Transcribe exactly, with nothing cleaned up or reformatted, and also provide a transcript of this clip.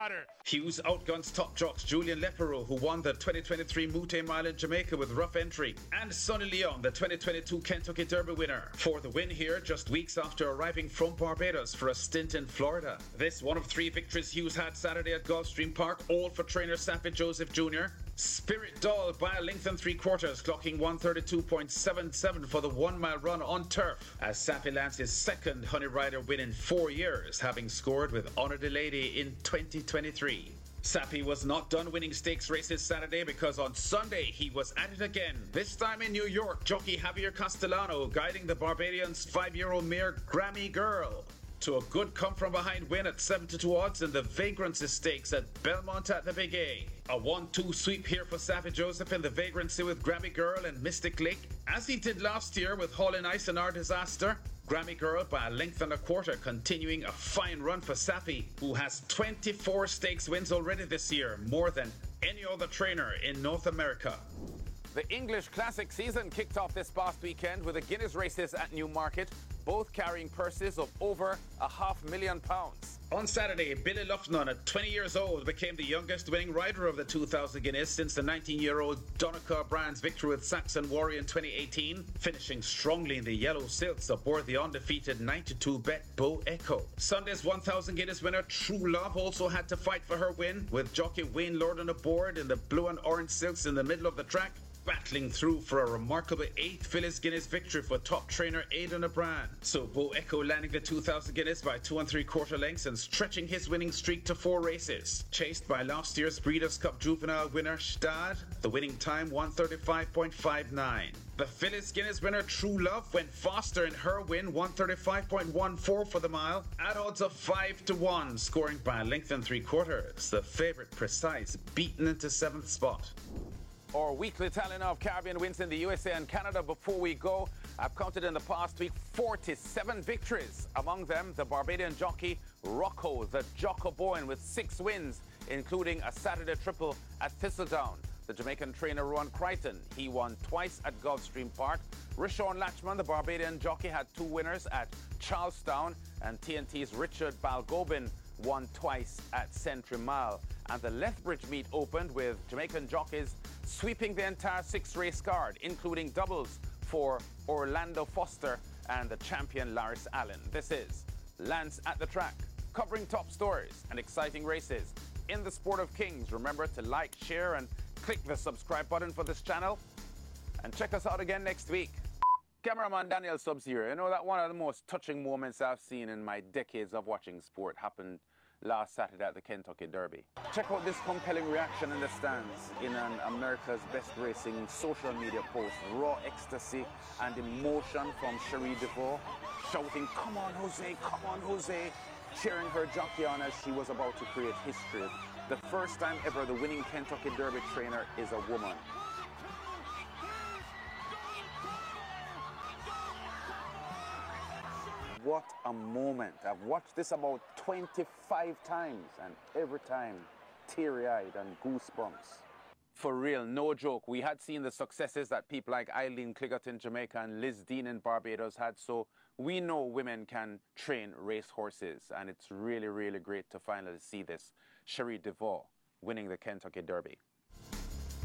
Hughes outguns top jocks Julian Leperoux, who won the twenty twenty-three Moute Mile in Jamaica with rough entry, and Sonny Leon, the twenty twenty-two Kentucky Derby winner, for the win here just weeks after arriving from Barbados for a stint in Florida. This one of three victories Hughes had Saturday at Gulfstream Park, all for trainer Saffie Joseph Junior Spirit Doll by a length and three quarters, clocking one thirty-two point seven seven for the one mile run on turf, as Saffie lands his second Honey Rider win in four years, having scored with Honor de Lady in twenty twenty-three. Saffie was not done winning stakes races Saturday, because on Sunday he was at it again, this time in New York. Jockey Javier Castellano guiding the Barbadian's five-year-old mare Grammy Girl to a good come-from-behind win at seven to two odds in the Vagrancy Stakes at Belmont at the Big A. A one two sweep here for Saffie Joseph in the Vagrancy with Grammy Girl and Mystic Lake, as he did last year with Haulin' Ice and Our Disaster. Grammy Girl by a length and a quarter, continuing a fine run for Saffie, who has twenty-four stakes wins already this year, more than any other trainer in North America. The English Classic season kicked off this past weekend with the Guinness races at Newmarket, both carrying purses of over a half million pounds. On Saturday, Billy Luffnon, at twenty years old, became the youngest winning rider of the two thousand Guinness since the nineteen-year-old Donica O'Brien's victory with Saxon Warrior in twenty eighteen, finishing strongly in the yellow silks aboard the undefeated ninety-two bet Bo Echo. Sunday's one thousand Guinness winner True Love also had to fight for her win, with jockey Wayne Lord on the board in the blue and orange silks in the middle of the track, battling through for a remarkable eighth Phyllis Guinness victory for top trainer Aidan O'Brien. So Bo Echo landing the two thousand Guinness by two and three quarter lengths and stretching his winning streak to four races. Chased by last year's Breeders' Cup Juvenile winner Stad, the winning time one thirty-five point five nine. The Phyllis Guinness winner True Love went faster in her win, one thirty-five point one four for the mile, at odds of five to one, scoring by a length and three quarters. The favourite Precise beaten into seventh spot. Our weekly tally of Caribbean wins in the U S A and Canada. Before we go, I've counted in the past week forty-seven victories. Among them, the Barbadian jockey Rocco, the Jocko Bowen, with six wins, including a Saturday triple at Thistledown. The Jamaican trainer Ron Crichton, he won twice at Gulfstream Park. Rishon Latchman, the Barbadian jockey, had two winners at Charlestown, and T N T's Richard Balgobin won twice at Century Mile. And the Lethbridge meet opened with Jamaican jockeys sweeping the entire six-race card, including doubles for Orlando Foster and the champion Laris Allen. This is Lance at the Track, covering top stories and exciting races in the sport of kings. Remember to like, share, and click the subscribe button for this channel. And check us out again next week. Cameraman Daniel Subs here. You know that one of the most touching moments I've seen in my decades of watching sport happened last Saturday at the Kentucky Derby. Check out this compelling reaction in the stands in an America's Best Racing social media post. Raw ecstasy and emotion from Cherie DeVaux, shouting, "Come on, Jose, come on, Jose," cheering her jockey on as she was about to create history. The first time ever the winning Kentucky Derby trainer is a woman. What a moment. I've watched this about twenty-five times, and every time teary-eyed and goosebumps. For real, no joke. We had seen the successes that people like Eileen Cliggott in Jamaica and Liz Dean in Barbados had, so we know women can train racehorses, and it's really, really great to finally see this. Cherie DeVaux winning the Kentucky Derby.